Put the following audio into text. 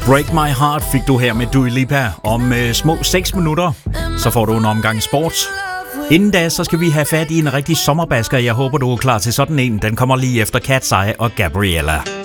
Break My Heart fik du her med Dua Lipa. Om små 6 minutter, så får du en omgang sport. Inden da, så skal vi have fat i en rigtig sommerbasker. Jeg håber, du er klar til sådan en. Den kommer lige efter Cat's Eye og Gabriella.